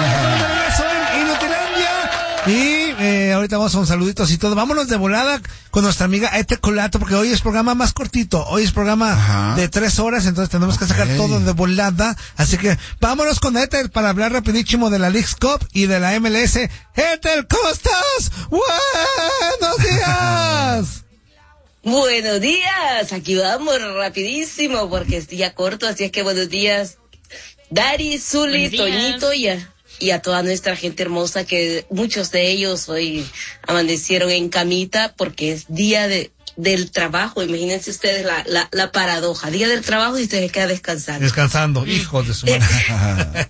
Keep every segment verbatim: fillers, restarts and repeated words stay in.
de regreso en Inutilandia. Y eh, ahorita vamos a un saluditos y todo. Vámonos de volada con nuestra amiga Ete Colato, porque hoy es programa más cortito. Hoy es programa Ajá. de tres horas, entonces tenemos okay. que sacar todo de volada. Así que vámonos con Ete para hablar rapidísimo de la Leagues Cup y de la M L S. Ete, ¿cómo estás? ¡Buenos días! Buenos días, aquí vamos rapidísimo porque es día corto, así es que buenos días, Dari, Zuli, Toñito y a, y a toda nuestra gente hermosa, que muchos de ellos hoy amanecieron en camita porque es día de del trabajo. Imagínense ustedes la, la, la paradoja, día del trabajo y ustedes quedan descansando. Descansando, hijos de su madre.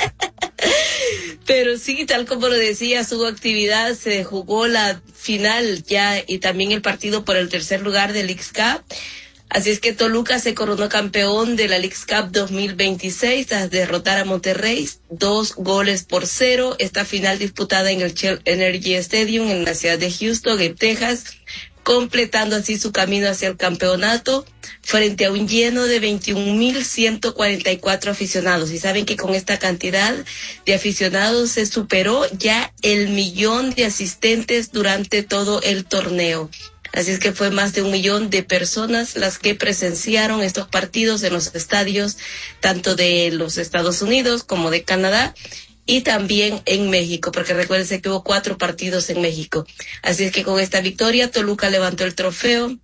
Pero sí, tal como lo decía, hubo actividad, se jugó la final ya y también el partido por el tercer lugar de Leagues Cup. Así es que Toluca se coronó campeón de la Leagues Cup dos mil veintiséis tras derrotar a Monterrey dos goles por cero. Esta final disputada en el Shell Energy Stadium en la ciudad de Houston, en Texas, completando así su camino hacia el campeonato frente a un lleno de veintiún mil ciento cuarenta y cuatro aficionados. Y saben que con esta cantidad de aficionados se superó ya el millón de asistentes durante todo el torneo. Así es que fue más de un millón de personas las que presenciaron estos partidos en los estadios, tanto de los Estados Unidos como de Canadá, y también en México, porque recuérdense que hubo cuatro partidos en México. Así es que con esta victoria, Toluca levantó el trofeo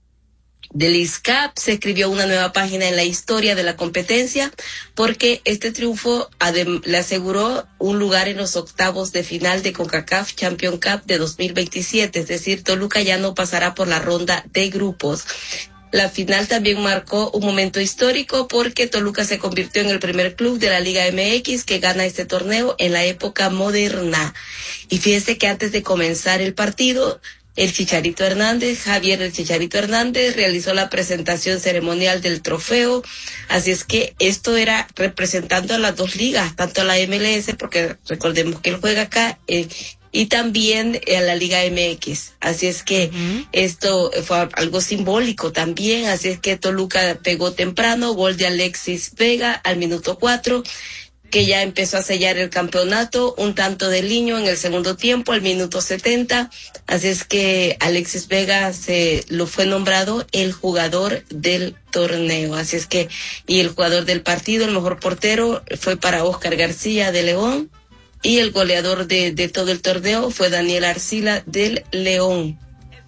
de Leagues Cup, se escribió una nueva página en la historia de la competencia, porque este triunfo adem- le aseguró un lugar en los octavos de final de CONCACAF Champions Cup de dos mil veintisiete, es decir, Toluca ya no pasará por la ronda de grupos. La final también marcó un momento histórico porque Toluca se convirtió en el primer club de la Liga M X que gana este torneo en la época moderna. Y fíjense que antes de comenzar el partido, el Chicharito Hernández, Javier el Chicharito Hernández, realizó la presentación ceremonial del trofeo. Así es que esto era representando a las dos ligas, tanto a la M L S, porque recordemos que él juega acá, eh, y también a la Liga M X. Así es que uh-huh. esto fue algo simbólico también. Así es que Toluca pegó temprano, gol de Alexis Vega al minuto cuatro, que ya empezó a sellar el campeonato, un tanto de Liño en el segundo tiempo, al minuto setenta. Así es que Alexis Vega se lo fue nombrado el jugador del torneo. Así es que, y el jugador del partido, el mejor portero, fue para Oscar García de León. Y el goleador de, de todo el torneo fue Daniel Arcila del León.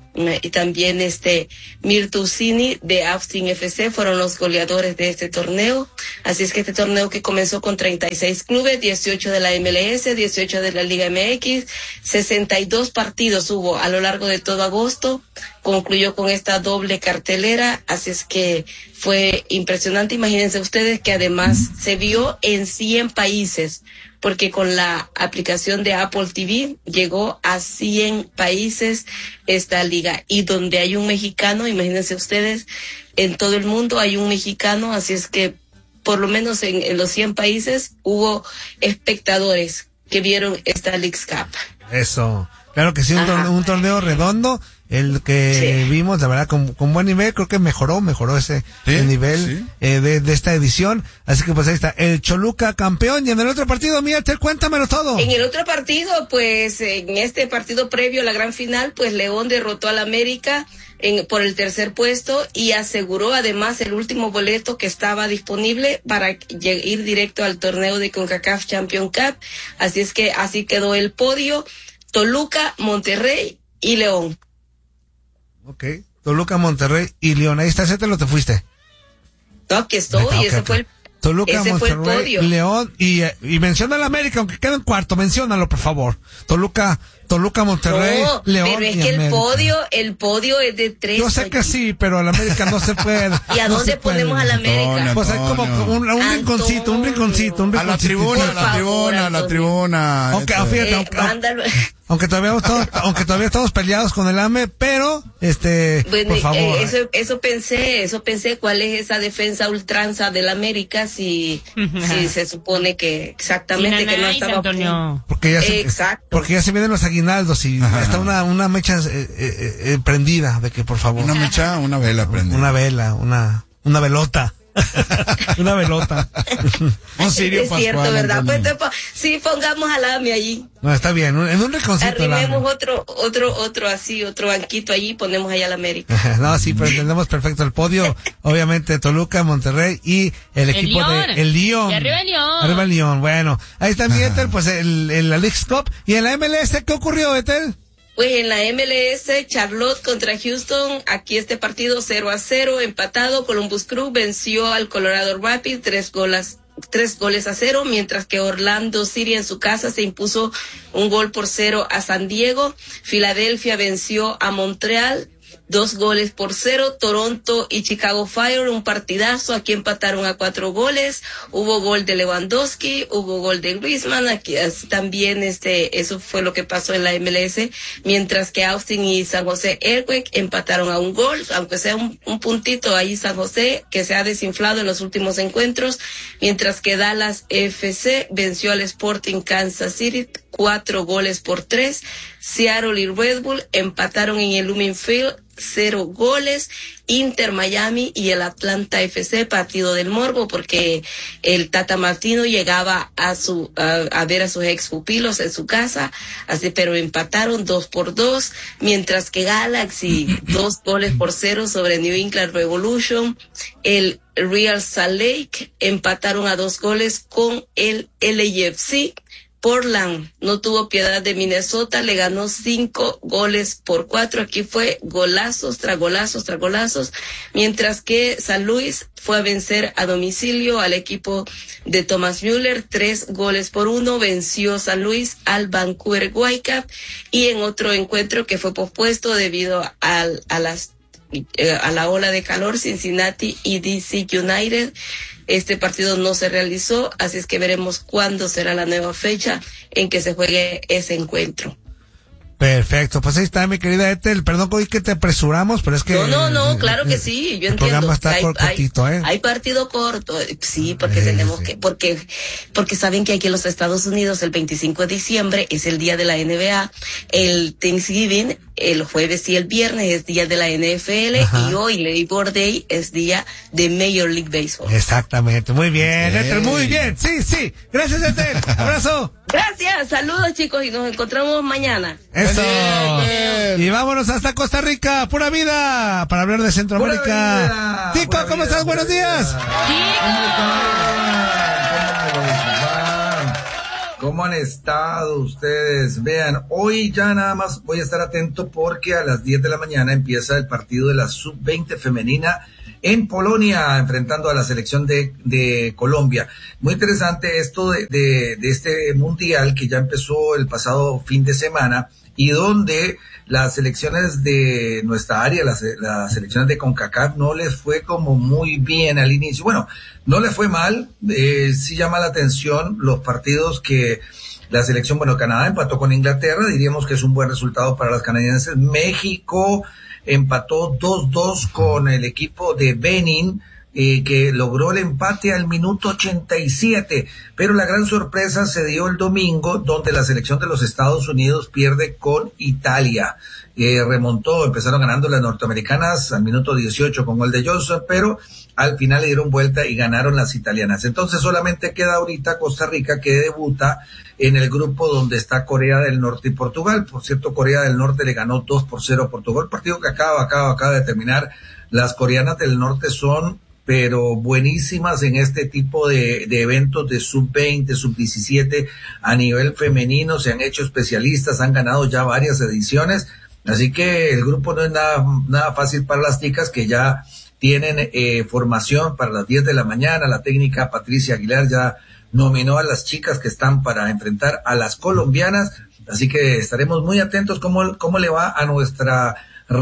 Y también este Mirtu Cini de Austin F C fueron los goleadores de este torneo. Así es que este torneo, que comenzó con treinta y seis clubes, dieciocho de la M L S, dieciocho de la Liga M X, sesenta y dos partidos hubo a lo largo de todo agosto, concluyó con esta doble cartelera. Así es que fue impresionante. Imagínense ustedes que además se vio en cien países, porque con la aplicación de Apple T V llegó a cien países esta liga. Y donde hay un mexicano, imagínense ustedes, en todo el mundo hay un mexicano, así es que por lo menos en, en los cien países hubo espectadores que vieron esta Leagues Cup. Eso, claro que sí, un, torneo, un torneo redondo, el que sí. vimos, la verdad, con, con buen nivel. Creo que mejoró, mejoró ese ¿Sí? el nivel ¿Sí? eh, de, de esta edición. Así que pues ahí está, el Choluca campeón. Y en el otro partido, Mírate, cuéntamelo todo. En el otro partido, pues, en este partido previo a la gran final, pues León derrotó al América en, por el tercer puesto y aseguró además el último boleto que estaba disponible para ir directo al torneo de CONCACAF Champions Cup. Así es que así quedó el podio: Toluca, Monterrey y León. Ok, Toluca, Monterrey y León. Ahí está, ¿ese te lo te fuiste? No, aquí estoy, okay, ese okay. fue el Toluca, ese Monterrey, fue el podio. León y, y menciona al América, aunque quede en cuarto, menciónalo por favor. Toluca, Toluca, Monterrey, no, León pero es y que América. el podio, el podio es de tres. Yo sé que sí, pero al América no se puede. ¿Y a no dónde ponemos al América? Antonio, pues hay como un, un rinconcito, un rinconcito, un rinconcito. A la tribuna, a la tribuna, a la tribuna. Aunque, fíjate, eh, aunque, mándalo. aunque todavía estamos, aunque todavía estamos peleados con el A M E, pero este, bueno, por favor. Eh, eso, eso pensé, eso pensé, ¿cuál es esa defensa ultranza del América si, si se supone que exactamente que no estaba Antonio. Porque ya se, Exacto. porque ya se vienen los aguinaldos y Ajá. está una una mecha eh, eh, eh, prendida de que por favor. Una mecha, una vela prendida. Una vela, una una velota. Una velota. Un cirio es pascual. cierto, ¿verdad? Pues, Antonio. pues, sí, pongamos alame allí. No, está bien, en un rinconcito. Arrimemos otro, otro, otro así, otro banquito allí, ponemos allá la América. No, sí, pero entendemos perfecto el podio, obviamente Toluca, Monterrey y el, el equipo León. de el Lyon. Y arriba el Lyon. Arriba el Lyon, bueno. Ahí está mi Ethel, pues el, el, la Leagues Cup. ¿Y en la M L S qué ocurrió, Ethel? Pues en la M L S, Charlotte contra Houston, aquí este partido cero a cero, empatado. Columbus Crew venció al Colorado Rapids tres goles, tres goles a cero, mientras que Orlando City en su casa se impuso un gol por cero a San Diego. Filadelfia venció a Montreal dos goles por cero. Toronto y Chicago Fire, un partidazo, aquí empataron a cuatro goles. Hubo gol de Lewandowski, hubo gol de Griezmann, aquí también este, eso fue lo que pasó en la M L S, mientras que Austin y San José Earthquake empataron a un gol, aunque sea un, un puntito ahí San José, que se ha desinflado en los últimos encuentros, mientras que Dallas F C venció al Sporting Kansas City cuatro goles por tres. Seattle y Red Bull empataron en el Lumen Field cero goles. Inter Miami y el Atlanta F C, partido del morbo, porque el Tata Martino llegaba a su a, a ver a sus ex pupilos en su casa, así, pero empataron dos por dos, mientras que Galaxy dos goles por cero sobre New England Revolution. El Real Salt Lake empataron a dos goles con el L A F C. Portland no tuvo piedad de Minnesota, le ganó cinco goles por cuatro. Aquí fue golazos tras golazos tras golazos, mientras que San Luis fue a vencer a domicilio al equipo de Thomas Müller, tres goles por uno, venció San Luis al Vancouver Whitecaps. Y en otro encuentro que fue pospuesto debido a, a las eh, a la ola de calor, Cincinnati y D C United, este partido no se realizó, así es que veremos cuándo será la nueva fecha en que se juegue ese encuentro. Perfecto, pues ahí está mi querida Ethel, perdón que te apresuramos, pero es que... No, no, no, claro que sí, yo entiendo. El programa está hay, cortito, hay, ¿eh? Hay partido corto, sí, porque sí, tenemos sí. que, porque, porque saben que aquí en los Estados Unidos el veinticinco de diciembre es el día de la N B A, el Thanksgiving, el jueves y el viernes es día de la N F L, ajá, y hoy Labor Day es día de Major League Baseball. Exactamente, muy bien, Ethel, muy bien, sí, sí, gracias Ethel, abrazo. Gracias, saludos chicos y nos encontramos mañana. Eso. Bien. Y vámonos hasta Costa Rica, pura vida, para hablar de Centroamérica. Tico, ¿cómo vida, estás? Buenos días. ¿Cómo han estado ustedes? Vean, hoy ya nada más voy a estar atento porque a las diez de la mañana empieza el partido de la sub veinte femenina en Polonia, enfrentando a la selección de, de Colombia. Muy interesante esto de, de, de este mundial que ya empezó el pasado fin de semana y donde las selecciones de nuestra área, las, las selecciones de CONCACAF no les fue como muy bien al inicio. Bueno, no les fue mal, eh, sí llama la atención los partidos que la selección, bueno, Canadá empató con Inglaterra, diríamos que es un buen resultado para las canadienses. México empató dos dos con el equipo de Benin, eh, que logró el empate al minuto ochenta y siete, pero la gran sorpresa se dio el domingo, donde la selección de los Estados Unidos pierde con Italia. Eh, remontó, empezaron ganando las norteamericanas al minuto dieciocho con gol de Johnson, pero al final le dieron vuelta y ganaron las italianas. Entonces solamente queda ahorita Costa Rica, que debuta en el grupo donde está Corea del Norte y Portugal. Por cierto, Corea del Norte le ganó dos por cero a Portugal, partido que acaba, acaba, acaba de terminar. Las coreanas del norte son pero buenísimas en este tipo de, de eventos de sub veinte, sub diecisiete a nivel femenino, se han hecho especialistas, han ganado ya varias ediciones, así que el grupo no es nada, nada fácil para las chicas que ya tienen eh, formación para las diez de la mañana. La técnica Patricia Aguilar ya nominó a las chicas que están para enfrentar a las colombianas, así que estaremos muy atentos cómo, cómo le va a nuestra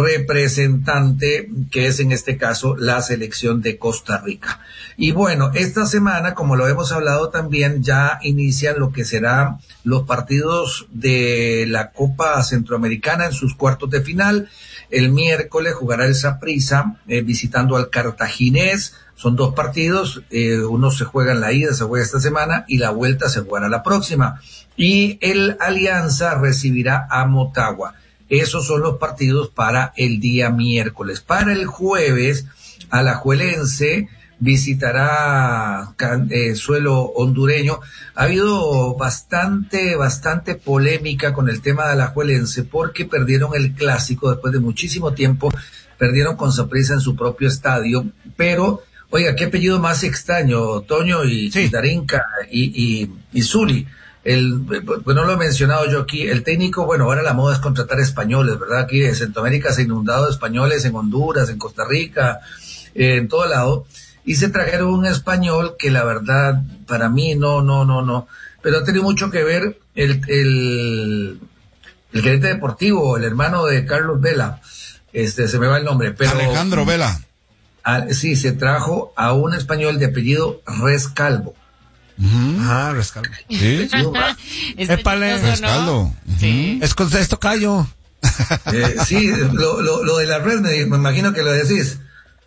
representante, que es en este caso la selección de Costa Rica. Y bueno, esta semana, como lo hemos hablado también, ya inician lo que serán los partidos de la Copa Centroamericana en sus cuartos de final. El miércoles jugará el Saprissa eh, visitando al Cartaginés. Son dos partidos, eh, uno se juega en la ida, se juega esta semana, y la vuelta se jugará la próxima. Y el Alianza recibirá a Motagua. Esos son los partidos para el día miércoles. Para el jueves, Alajuelense visitará eh, suelo hondureño. Ha habido bastante, bastante polémica con el tema de Alajuelense porque perdieron el clásico después de muchísimo tiempo, perdieron con sorpresa en su propio estadio, pero, oiga, qué apellido más extraño, Toño y, sí. y Darinka y, y, y Zuli. El, pues no lo he mencionado yo aquí, el técnico, bueno, ahora la moda es contratar españoles, ¿verdad? Aquí en Centroamérica se ha inundado de españoles, en Honduras, en Costa Rica, eh, en todo lado. Y se trajeron un español que la verdad, para mí, no, no, no, no. Pero ha tenido mucho que ver el, el, el gerente deportivo, el hermano de Carlos Vela. Este, se me va el nombre, pero. Alejandro Vela. A, sí, se trajo a un español de apellido Rescalvo. Uh-huh. Ah, Rescalvo. Sí. Épale. Rescalvo. Uh-huh. Sí. Es con esto callo. Eh, sí, lo, lo, lo de la red, me, me imagino que lo decís.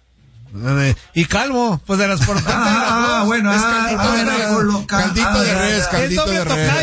Y calvo, pues de las portadas. Ah, ah, bueno, ah, caldito, de ah, por lo caldito ah, de res, caldito de res.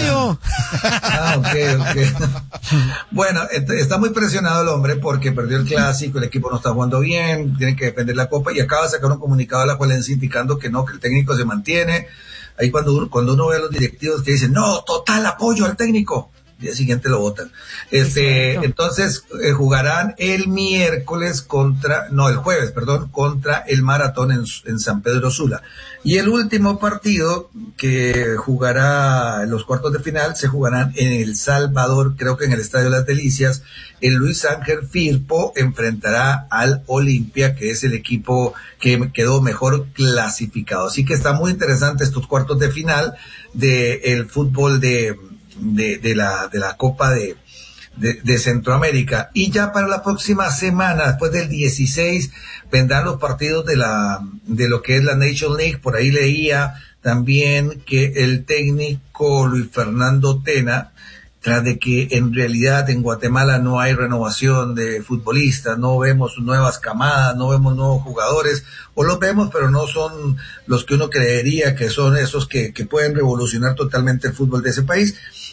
Ah, ok, ok. Bueno, está muy presionado el hombre porque perdió el clásico, el equipo no está jugando bien, tiene que defender la copa y acaba de sacar un comunicado a la Alajuelense indicando que no, que el técnico se mantiene. Ahí cuando, cuando uno ve a los directivos que dicen, no, total apoyo al técnico. El día siguiente lo votan. Este, entonces, eh, jugarán el miércoles contra, no, el jueves, perdón, contra el Maratón en, en San Pedro Sula. Y el último partido que jugará en los cuartos de final se jugarán en El Salvador, creo que en el Estadio Las Delicias. El Luis Ángel Firpo enfrentará al Olimpia, que es el equipo que quedó mejor clasificado. Así que está muy interesante estos cuartos de final del fútbol de De, de la de la Copa de, de de Centroamérica. Y ya para la próxima semana, después del dieciséis, vendrán los partidos de la de lo que es la Nation League. Por ahí leía también que el técnico Luis Fernando Tena, tras de que en realidad en Guatemala no hay renovación de futbolistas, no vemos nuevas camadas, no vemos nuevos jugadores, o los vemos pero no son los que uno creería que son esos que, que pueden revolucionar totalmente el fútbol de ese país.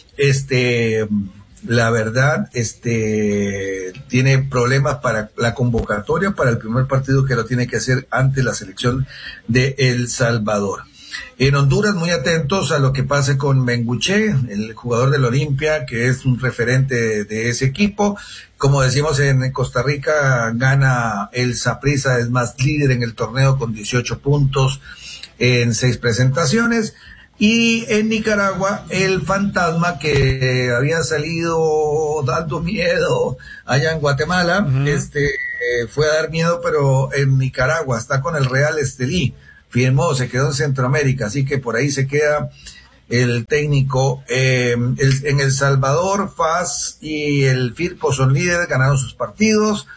Este, la verdad, este, tiene problemas para la convocatoria para el primer partido que lo tiene que hacer ante la selección de El Salvador. En Honduras, muy atentos a lo que pase con Benguche, el jugador del Olimpia, que es un referente de, de ese equipo. Como decimos, en Costa Rica gana el Saprissa, es más líder en el torneo con dieciocho puntos en seis presentaciones. Y en Nicaragua, el fantasma que había salido dando miedo allá en Guatemala, uh-huh. este, eh, fue a dar miedo, pero en Nicaragua está con el Real Estelí. Firmó, se quedó en Centroamérica, así que por ahí se queda el técnico. Eh, el, en El Salvador, F A S y el Firpo son líderes, ganaron sus partidos.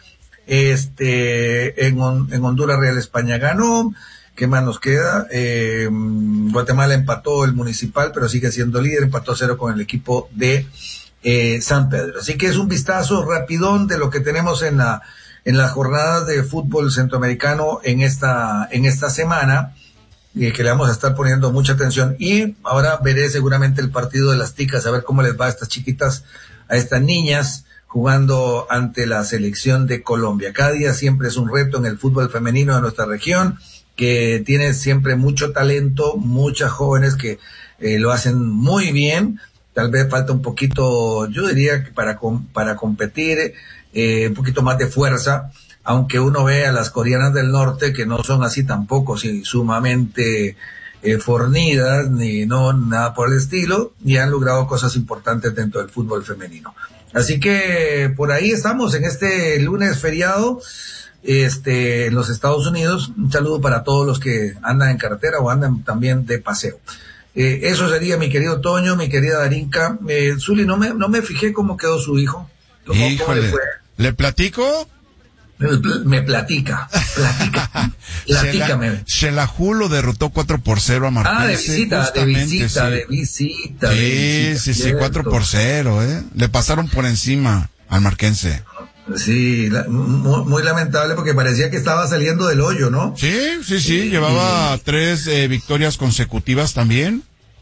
Este, en, en Honduras, Real España ganó. ¿Qué más nos queda? Eh, Guatemala empató el Municipal, pero sigue siendo líder, empató cero con el equipo de eh, San Pedro. Así que es un vistazo rapidón de lo que tenemos en la en las jornadas de fútbol centroamericano en esta en esta semana, y que le vamos a estar poniendo mucha atención. Y ahora veré seguramente el partido de las ticas, a ver cómo les va a estas chiquitas, a estas niñas jugando ante la selección de Colombia. Cada día siempre es un reto en el fútbol femenino de nuestra región, que tiene siempre mucho talento, muchas jóvenes que eh, lo hacen muy bien. Tal vez falta un poquito, yo diría que para para competir, eh, un poquito más de fuerza, aunque uno ve a las coreanas del norte que no son así tampoco, sí, sumamente eh, fornidas, ni no nada por el estilo, y han logrado cosas importantes dentro del fútbol femenino. Así que por ahí estamos en este lunes feriado, este, en los Estados Unidos. Un saludo para todos los que andan en carretera o andan también de paseo. Eh, eso sería, mi querido Toño, mi querida Darinka. Eh, Zuli, no me, no me fijé cómo quedó su hijo. ¿Cómo, Híjole, cómo le fue? ¿Le platico? Me, me platica, platica, platícame. Xelajú lo derrotó cuatro por cero a Marquense. Ah, de visita, de visita, sí. de visita. Sí, de visita, sí, sí, cierto. cuatro por cero, ¿eh? Le pasaron por encima al Marquense. Sí, la, muy, muy lamentable porque parecía que estaba saliendo del hoyo, ¿no? Sí, sí, sí, llevaba tres eh, victorias consecutivas también.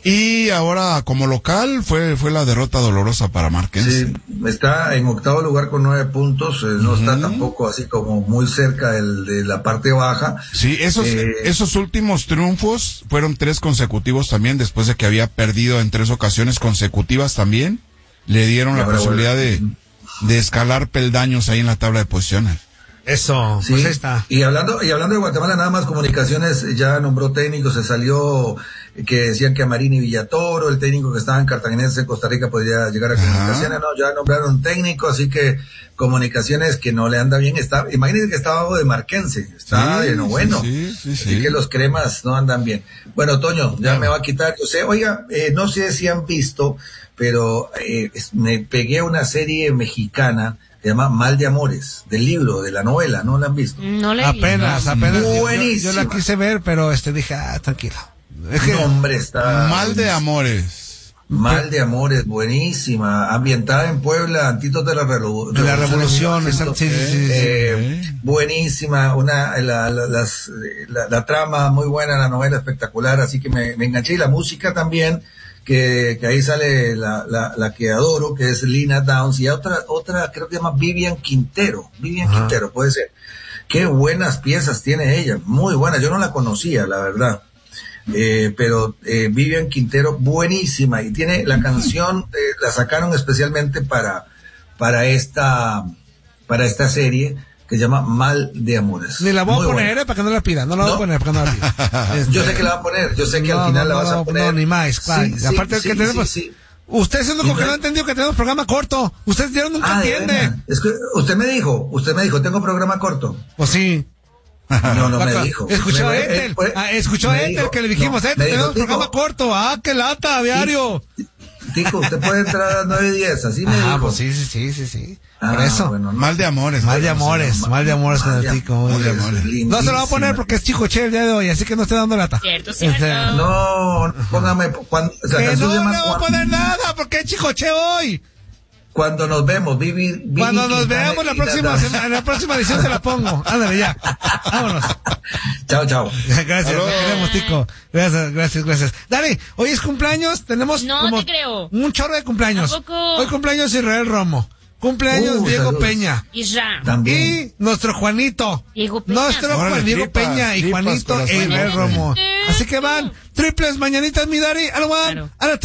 Y ahora, como local, fue fue la derrota dolorosa para Marquense. Sí, está en octavo lugar con nueve puntos, eh, no uh-huh. está tampoco así como muy cerca del, de la parte baja. Sí, esos, eh, esos últimos triunfos fueron tres consecutivos también, después de que había perdido en tres ocasiones consecutivas también. Le dieron la posibilidad de, de escalar peldaños ahí en la tabla de posiciones. Eso, sí, pues ahí está. Y hablando, y hablando de Guatemala, nada más Comunicaciones ya nombró técnico, se salió que decían que Amarini Villatoro, el técnico que estaba en Cartaginense, Costa Rica, podría llegar a Comunicaciones. No, ya nombraron técnico, así que Comunicaciones que no le anda bien, está, imagínense que está abajo de Marquense, está sí, de noveno, sí, sí, sí, así sí. que los cremas no andan bien. Bueno, Toño, ya claro. me va a quitar, yo sé, oiga, eh, no sé si han visto, pero eh, me pegué a una serie mexicana, se llama Mal de Amores, del libro, de la novela, ¿no la han visto? No la he Apenas, visto. apenas. Buenísima. Yo, yo la quise ver, pero este dije, ah, tranquilo. Es que, no, hombre, está... Mal de Amores. Mal de Amores, buenísima, ambientada en Puebla, antitos de la, relu- de la revolución, esa, sí, sí, sí, sí. Eh, buenísima, una, la, la, las, la, la trama muy buena, la novela espectacular, así que me, me enganché, y la música también, que, que ahí sale la, la, la que adoro, que es Lina Downs, y otra, otra creo que se llama Vivian Quintero, Vivian Ajá. Quintero, puede ser. Qué buenas piezas tiene ella, muy buenas, yo no la conocía, la verdad. Eh, pero eh, Vivian Quintero, buenísima, y tiene la canción, eh, la sacaron especialmente para, para esta, para esta serie, que se llama Mal de Amores. Ni la voy muy a poner, buena. eh, para que no la pida, no la voy ¿No? a poner, para que no la pida. Este, yo sé que la va a poner, yo sé que no, al final no, la vas no, a poner. No, ni más, claro. Sí, aparte sí, que sí, tenemos, sí, sí. Usted es el único Y que no- no entendió que tenemos programa corto. Ustedes dieron nunca Ah, de entiende. verdad. Es que usted me dijo, usted me dijo, tengo programa corto. Pues sí. No, no me Acá, dijo. Escuchó Me- a Ethel, eh, pues, ah, escuchó a me Ethel dijo- que le dijimos, no, Ethel, me dijo, tenemos Tico, programa corto. Ah, qué lata, diario. Tico, usted puede entrar a las nueve y diez, así me Ah, dijo. pues sí, sí, sí, sí, sí. Ah, Por eso. bueno, no. Mal de Amores. Mal de ¿no? amores, mal de amores con el Tico. Muy Mal de bien. Amores. No se lo va a poner porque es chicoche el día de hoy, así que no esté dando lata. Cierto, cierto. Este, No, póngame, cuando, o sea, que canción no se le llama voy a Cuando- poner nada porque es chicoche hoy. Cuando nos vemos, Vivi, Vivi Cuando nos Quintana veamos la y próxima Nata. semana, en la próxima edición se la pongo. Ándale ya. Vámonos. Chao, chao. Gracias, Aló. te queremos, Tico. Gracias, gracias, gracias. Dani, hoy es cumpleaños, tenemos No como te creo. un chorro de cumpleaños. ¿A poco? Hoy cumpleaños Israel Romo. Cumpleaños Uh, Diego saludos. Peña. Isra. También. Y nuestro Juanito. Diego Peña. Nuestro Órale, Juan Diego tripas, Peña y tripas, Juanito e corazones. Israel Romo. Eh, Así que van triples mañanitas, mi Dari. A la, Claro. a la